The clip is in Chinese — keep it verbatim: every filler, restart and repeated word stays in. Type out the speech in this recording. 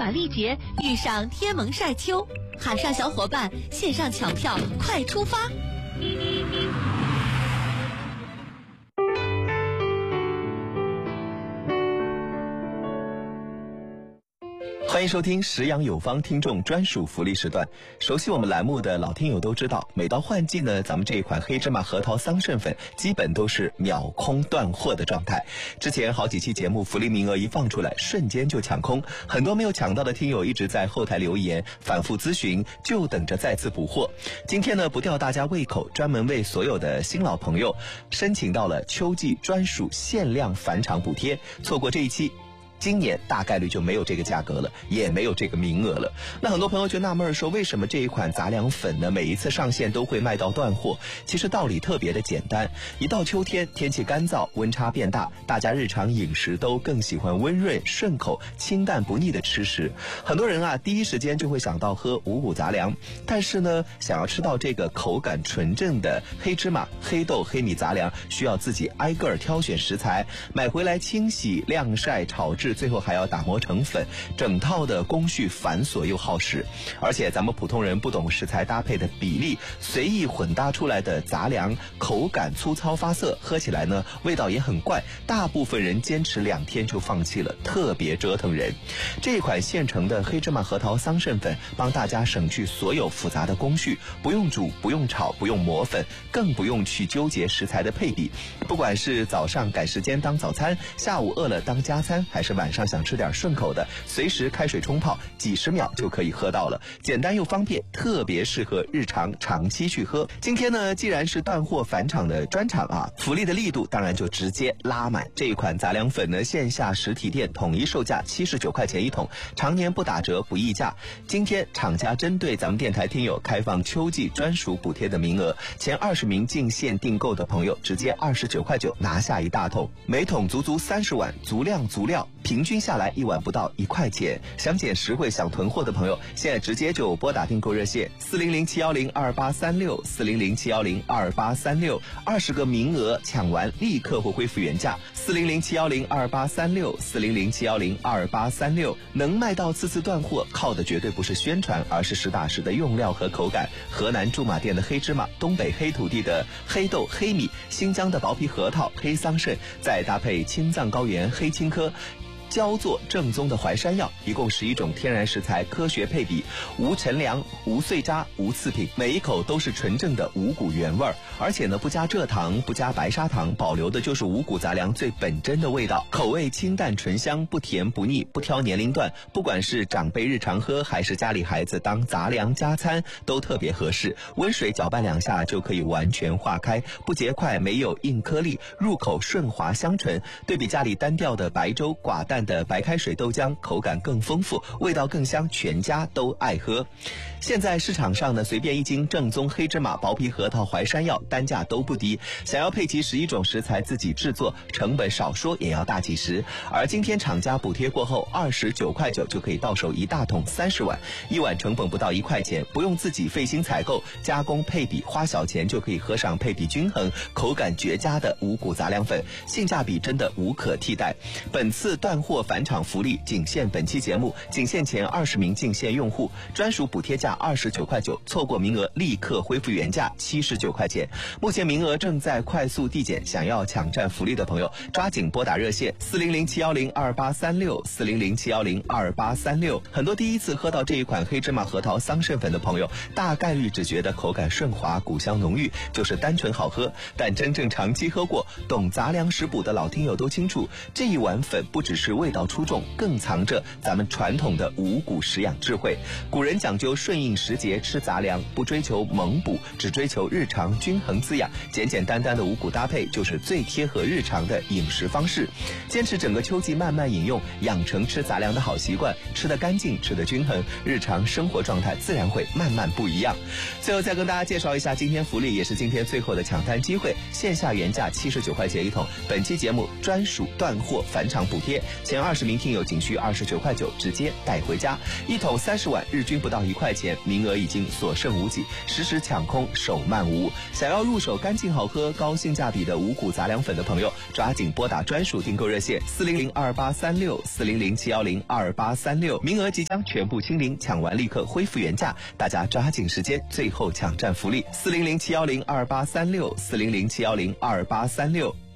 法力竭，遇上天蒙晒秋，海上小伙伴线上抢票，快出发！ 欢迎收听食养有方听众专属福利时段。熟悉我们栏目的老听友都知道，每到换季呢，咱们这一款黑芝麻核桃桑葚粉基本都是秒空断货的状态。之前好几期节目福利名额一放出来，瞬间就抢空，很多没有抢到的听友一直在后台留言反复咨询，就等着再次补货。今天呢，不吊大家胃口，专门为所有的新老朋友申请到了秋季专属限量返场补贴，错过这一期，今年大概率就没有这个价格了，也没有这个名额了。那很多朋友就纳闷说，为什么这一款杂粮粉呢，每一次上线都会卖到断货？其实道理特别的简单，一到秋天，天气干燥，温差变大，大家日常饮食都更喜欢温润顺口、清淡不腻的吃食。很多人啊，第一时间就会想到喝五谷杂粮，但是呢，想要吃到这个口感纯正的黑芝麻、黑豆、黑米杂粮，需要自己挨个挑选食材，买回来清洗、晾晒、炒制，最后还要打磨成粉，整套的工序繁琐又耗时。而且咱们普通人不懂食材搭配的比例，随意混搭出来的杂粮口感粗糙发涩，喝起来呢味道也很怪，大部分人坚持两天就放弃了，特别折腾人。这款现成的黑芝麻核桃桑葚粉帮大家省去所有复杂的工序，不用煮，不用炒，不用磨粉，更不用去纠结食材的配比。不管是早上赶时间当早餐，下午饿了当加餐，还是晚上想吃点顺口的，随时开水冲泡，几十秒就可以喝到了，简单又方便，特别适合日常长期去喝。今天呢，既然是断货返场的专场啊，福利的力度当然就直接拉满。这一款杂粮粉呢，线下实体店统一售价七十九块钱一桶，常年不打折不议价。今天厂家针对咱们电台听友开放秋季专属补贴的名额，前二十名进线订购的朋友直接二十九块九拿下一大桶，每桶足足三十碗，足量足料，平均下来一碗不到一块钱。想捡实惠想囤货的朋友，现在直接就拨打订购热线四零零七幺零二八三六四零零七幺零二八三六，二十个名额抢完立刻会恢复原价。四零零七幺零二八三六四零零七幺零二八三六，能卖到次次断货，靠的绝对不是宣传，而是实打实的用料和口感。河南驻马店的黑芝麻，东北黑土地的黑豆、黑米，新疆的薄皮核桃、黑桑葚，再搭配青藏高原黑青稞，焦作正宗的淮山药，一共十一种天然食材科学配比，无陈粮、无碎渣、无次品，每一口都是纯正的五谷原味儿，而且呢不加蔗糖，不加白砂糖，保留的就是五谷杂粮最本真的味道，口味清淡醇香，不甜不腻，不挑年龄段，不管是长辈日常喝，还是家里孩子当杂粮加餐，都特别合适。温水搅拌两下就可以完全化开，不结块，没有硬颗粒，入口顺滑香醇。对比家里单调的白粥、寡淡的白开水豆浆，口感更丰富，味道更香，全家都爱喝。现在市场上呢，随便一斤正宗黑芝麻、薄皮核桃、淮山药单价都不低，想要配齐十一种食材自己制作，成本少说也要大几十。而今天厂家补贴过后，二十九块九就可以到手一大桶三十碗，一碗成本不到一块钱，不用自己费心采购加工配比，花小钱就可以喝上配比均衡、口感绝佳的五谷杂粮粉，性价比真的无可替代。本次断货返场福利仅限本期节目，仅限前二十名进线用户，专属补贴价二十九块九，错过名额立刻恢复原价七十九块钱。目前名额正在快速递减，想要抢占福利的朋友，抓紧拨打热线四零零七幺零二八三六四零零七幺零二八三六。很多第一次喝到这一款黑芝麻核桃桑葚粉的朋友，大概率只觉得口感顺滑、谷香浓郁，就是单纯好喝。但真正长期喝过、懂杂粮食补的老听友都清楚，这一碗粉不只是味道出众，更藏着咱们传统的五谷食养智慧。古人讲究顺应时节吃杂粮，不追求猛补，只追求日常均衡滋养。简简单单的五谷搭配就是最贴合日常的饮食方式。坚持整个秋季慢慢饮用，养成吃杂粮的好习惯，吃得干净，吃得均衡，日常生活状态自然会慢慢不一样。最后再跟大家介绍一下今天福利，也是今天最后的抢单机会，线下原价七十九块钱一桶，本期节目专属断货返场补贴， 前二十名听友仅需二十九块九，直接带回家。一桶三十碗，日均不到一块钱，名额已经所剩无几，实时抢空，手慢无。想要入手干净好喝、高性价比的五谷杂粮粉的朋友，抓紧拨打专属订购热线四零零二八三六四零零七幺零二八三六，名额即将全部清零，抢完立刻恢复原价，大家抓紧时间，最后抢占福利四零零七幺零二八三六四零零七幺零二八三六。